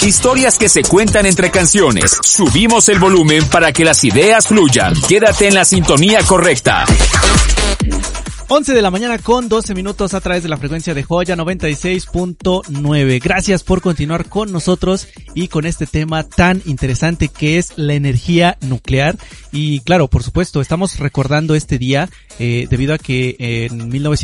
Historias que se cuentan entre canciones. Subimos el volumen para que las ideas fluyan. Quédate en la sintonía correcta. 11 de la mañana con 12 minutos a través de la frecuencia de Joya 96.9. Gracias por continuar con nosotros y con este tema tan interesante que es la energía nuclear. Y claro, por supuesto, estamos recordando este día debido a que en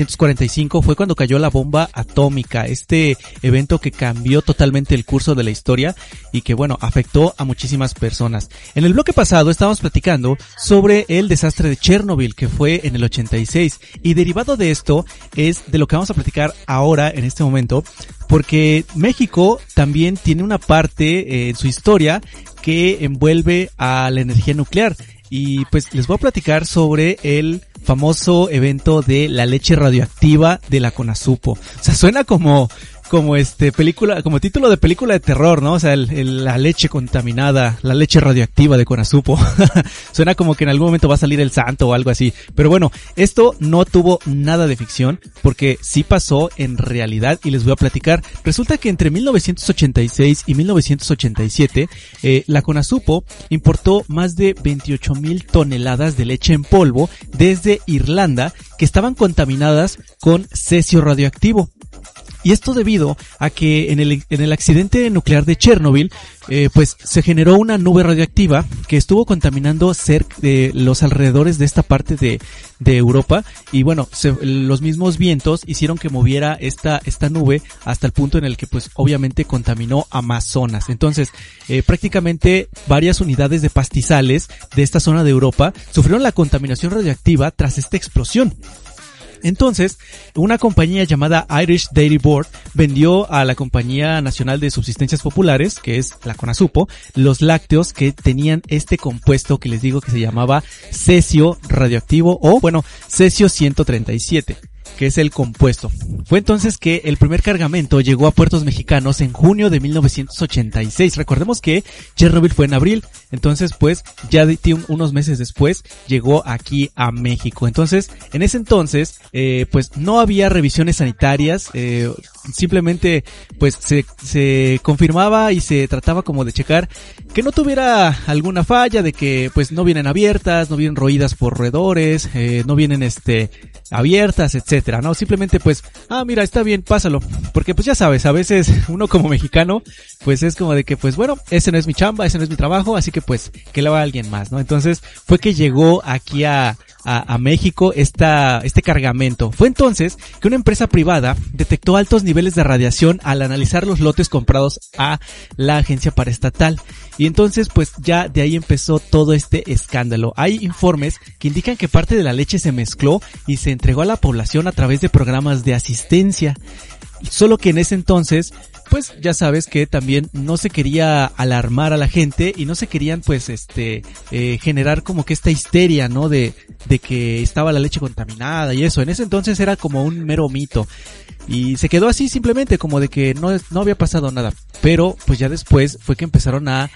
1945 fue cuando cayó la bomba atómica, este evento que cambió totalmente el curso de la historia y que bueno, afectó a muchísimas personas. En el bloque pasado estábamos platicando sobre el desastre de Chernobyl que fue en el 86 y derivado de esto es de lo que vamos a platicar ahora en este momento, porque México también tiene una parte en su historia que envuelve a la energía nuclear y pues les voy a platicar sobre el famoso evento de la leche radioactiva de la Conasupo. O sea, suena como película, como título de película de terror, ¿no? O sea, la leche contaminada, la leche radioactiva de Conasupo. Suena como que en algún momento va a salir el santo o algo así. Pero bueno, esto no tuvo nada de ficción porque sí pasó en realidad y les voy a platicar. Resulta que entre 1986 y 1987, la Conasupo importó más de 28,000 toneladas de leche en polvo desde Irlanda que estaban contaminadas con cesio radioactivo. Y esto debido a que en el accidente nuclear de Chernobyl, pues se generó una nube radioactiva que estuvo contaminando cerca de los alrededores de esta parte de Europa. Y bueno, los mismos vientos hicieron que moviera esta nube hasta el punto en el que pues obviamente contaminó Amazonas. Entonces, prácticamente varias unidades de pastizales de esta zona de Europa sufrieron la contaminación radioactiva tras esta explosión. Entonces, una compañía llamada Irish Dairy Board vendió a la Compañía Nacional de Subsistencias Populares, que es la Conasupo, los lácteos que tenían este compuesto que les digo que se llamaba cesio radioactivo o, bueno, cesio 137. Que es el compuesto. Fue entonces que el primer cargamento llegó a puertos mexicanos en junio de 1986. Recordemos que Chernobyl fue en abril, entonces pues ya unos meses después llegó aquí a México. Entonces, en ese entonces, pues no había revisiones sanitarias, simplemente pues se confirmaba y se trataba como de checar que no tuviera alguna falla, de que pues no vienen abiertas, no vienen roídas por roedores, no vienen abiertas, etcétera, ¿no? Simplemente pues, mira, está bien, pásalo. Porque pues ya sabes, a veces uno como mexicano, pues es como de que pues bueno, ese no es mi chamba, ese no es mi trabajo, así que pues que lo haga alguien más, ¿no? Entonces fue que llegó aquí a México este cargamento. Fue entonces que una empresa privada detectó altos niveles de radiación al analizar los lotes comprados a la agencia paraestatal. Y entonces pues ya de ahí empezó todo este escándalo. Hay informes que indican que parte de la leche se mezcló y se entregó a la población a través de programas de asistencia. Solo que en ese entonces, pues ya sabes que también no se quería alarmar a la gente y no se querían pues generar como que esta histeria, ¿no? De que estaba la leche contaminada y eso. En ese entonces era como un mero mito. Y se quedó así simplemente como de que no había pasado nada. Pero pues ya después fue que empezaron a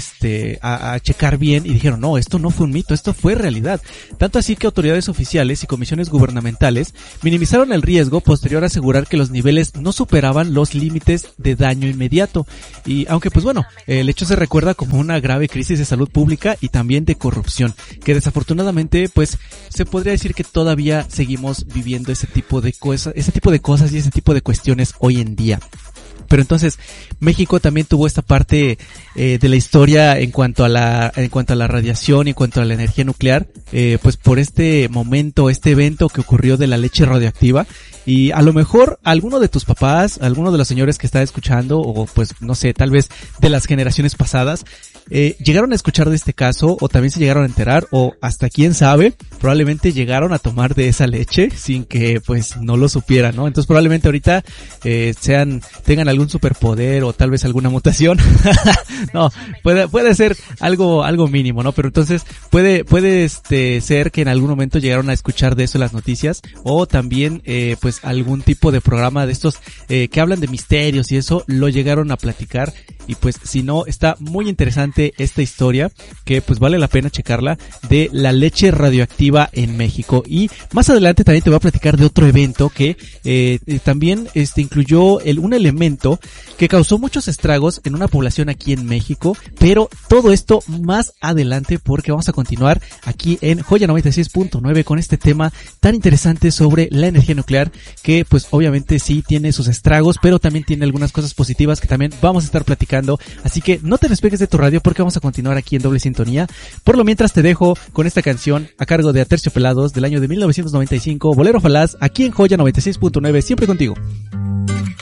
checar bien y dijeron, no, esto no fue un mito, esto fue realidad. Tanto así que autoridades oficiales y comisiones gubernamentales minimizaron el riesgo posterior a asegurar que los niveles no superaban los límites de daño inmediato. Y aunque pues bueno, el hecho se recuerda como una grave crisis de salud pública y también de corrupción, que desafortunadamente pues se podría decir que todavía seguimos viviendo ese tipo de cosas y ese tipo de cuestiones hoy en día. Pero entonces México también tuvo esta parte de la historia en cuanto a la radiación y en cuanto a la energía nuclear, pues por este evento que ocurrió de la leche radioactiva. Y a lo mejor alguno de tus papás, alguno de los señores que está escuchando, o pues no sé, tal vez de las generaciones pasadas, llegaron a escuchar de este caso, o también se llegaron a enterar, o hasta quién sabe, probablemente llegaron a tomar de esa leche sin que pues no lo supieran, ¿no? Entonces probablemente ahorita tengan algún superpoder o tal vez alguna mutación. No, puede ser algo mínimo, ¿no? Pero entonces puede ser que en algún momento llegaron a escuchar de eso en las noticias, o también pues algún tipo de programa de estos que hablan de misterios y eso lo llegaron a platicar. Y pues si no, está muy interesante interesante esta historia que pues vale la pena checarla de la leche radioactiva en México. Y más adelante también te voy a platicar de otro evento que también incluyó un elemento que causó muchos estragos en una población aquí en México, pero todo esto más adelante porque vamos a continuar aquí en Joya 96.9 con este tema tan interesante sobre la energía nuclear que pues obviamente sí tiene sus estragos, pero también tiene algunas cosas positivas que también vamos a estar platicando, así que no te despegues de tu radio porque vamos a continuar aquí en Doble Sintonía. Por lo mientras te dejo con esta canción a cargo de Aterciopelados del año de 1995, Bolero Falaz, aquí en Joya 96.9, siempre contigo.